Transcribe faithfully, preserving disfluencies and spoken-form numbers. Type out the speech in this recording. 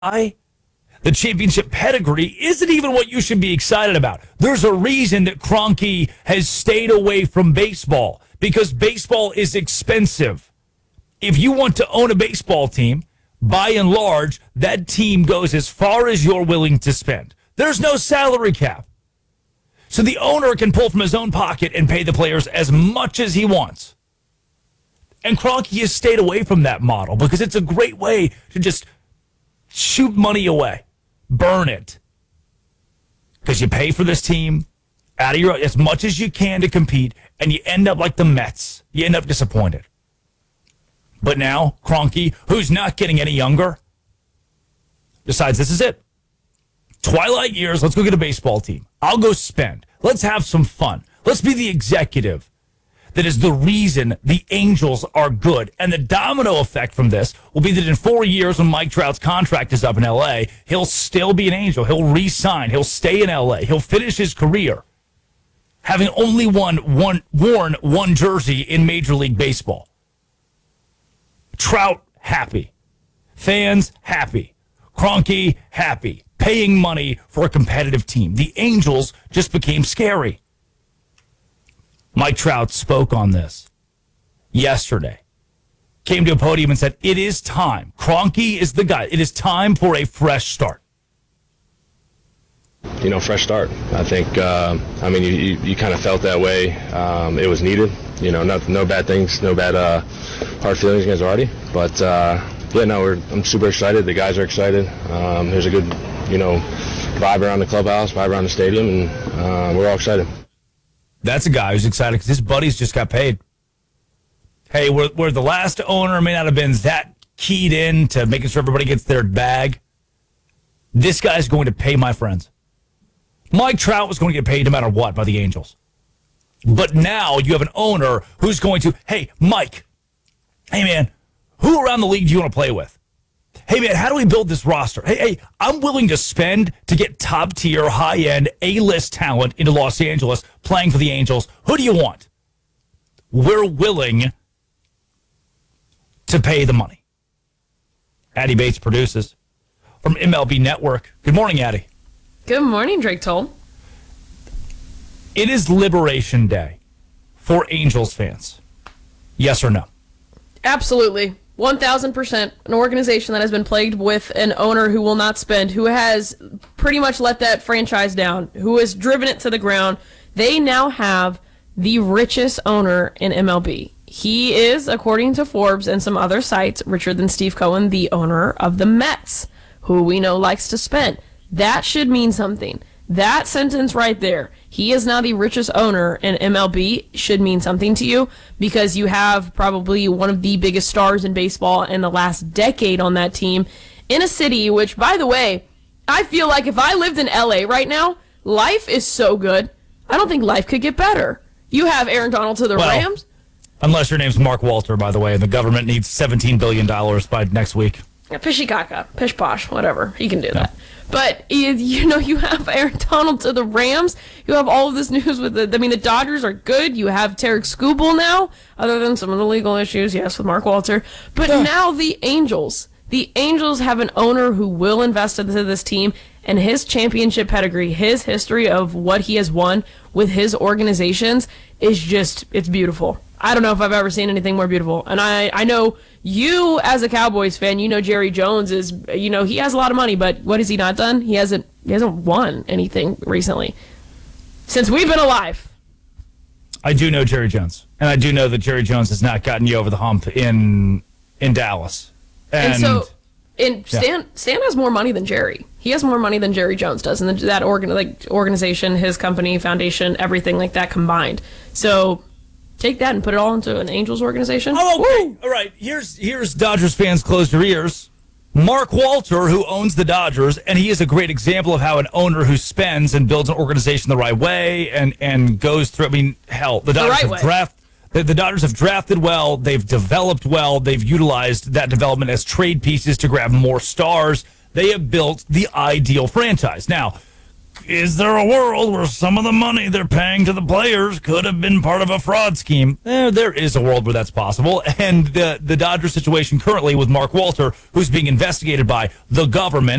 The championship pedigree isn't even what you should be excited about. There's a reason that Kroenke has stayed away from baseball, because baseball is expensive. If you want to own a baseball team, by and large, that team goes as far as you're willing to spend. There's no salary cap. So the owner can pull from his own pocket and pay the players as much as he wants. And Kroenke has stayed away from that model because it's a great way to just shoot money away. Burn it. Because you pay for this team out of your as much as you can to compete, and you end up like the Mets. You end up disappointed. But now, Kroenke, who's not getting any younger, decides this is it. Twilight years, let's go get a baseball team. I'll go spend. Let's have some fun. Let's be the executive that is the reason the Angels are good. And the domino effect from this will be that in four years when Mike Trout's contract is up in L A, he'll still be an Angel. He'll re-sign. He'll stay in L A. He'll finish his career having only won one, worn one jersey in Major League Baseball. Trout happy. Fans happy. Kroenke happy. Paying money for a competitive team. The Angels just became scary. Mike Trout spoke on this yesterday. Came to a podium and said, it is time. Kroenke is the guy. It is time for a fresh start. You know, fresh start. I think, uh, I mean, you, you, you kind of felt that way. Um, it was needed. You know, no, no bad things, no bad uh, hard feelings against Artie. But, uh, yeah, no, we're, I'm super excited. The guys are excited. Um, there's a good, you know, vibe around the clubhouse, vibe around the stadium, and uh, we're all excited. That's a guy who's excited because his buddies just got paid. Hey, where, where the last owner may not have been that keyed in to making sure everybody gets their bag, this guy's going to pay my friends. Mike Trout was going to get paid no matter what by the Angels. But now you have an owner who's going to, hey, Mike, hey, man, who around the league do you want to play with? Hey, man, how do we build this roster? Hey, hey, I'm willing to spend to get top-tier, high-end, A-list talent into Los Angeles playing for the Angels. Who do you want? We're willing to pay the money. Addie Bates produces from M L B Network. Good morning, Addie. Good morning, Drake Toll. It is Liberation Day for Angels fans. Yes or no? Absolutely. one thousand percent. An organization that has been plagued with an owner who will not spend, who has pretty much let that franchise down, who has driven it to the ground. They now have the richest owner in M L B. He is, according to Forbes and some other sites, richer than Steve Cohen, the owner of the Mets, who we know likes to spend. That should mean something. That sentence right there, he is now the richest owner in M L B, should mean something to you, because you have probably one of the biggest stars in baseball in the last decade on that team in a city which, by the way, I feel like if I lived in L A right now, life is so good. I don't think life could get better. You have Aaron Donald to the well, Rams. Unless your name's Mark Walter, by the way, and the government needs seventeen billion dollars by next week. Pishy caca, pish posh, whatever. He can do that. But, you know, you have Aaron Donald to the Rams. You have all of this news with the, I mean, the Dodgers are good. You have Tarek Skubal now, other than some of the legal issues, yes, with Mark Walter. But yeah. Now the Angels. The Angels have an owner who will invest into this team, and his championship pedigree, his history of what he has won with his organizations is just, it's beautiful. I don't know if I've ever seen anything more beautiful. And I, I know you, as a Cowboys fan, you know Jerry Jones is, you know, he has a lot of money, but what has he not done? He hasn't he hasn't won anything recently since we've been alive. I do know Jerry Jones. And I do know that Jerry Jones has not gotten you over the hump in in Dallas. And, and so and Stan yeah. Stan has more money than Jerry. He has more money than Jerry Jones does, and that organ like organization, his company, foundation, everything like that combined. So take that and put it all into an Angels organization. Oh, okay. Woo! All right. Here's here's Dodgers fans, close your ears. Mark Walter, who owns the Dodgers, and he is a great example of how an owner who spends and builds an organization the right way and, and goes through. I mean, hell, the Dodgers the right have way. draft the, the Dodgers have drafted well. They've developed well. They've utilized that development as trade pieces to grab more stars. They have built the ideal franchise. Now, is there a world where some of the money they're paying to the players could have been part of a fraud scheme? Eh, there is a world where that's possible. And the, the Dodgers situation currently with Mark Walter, who's being investigated by the government,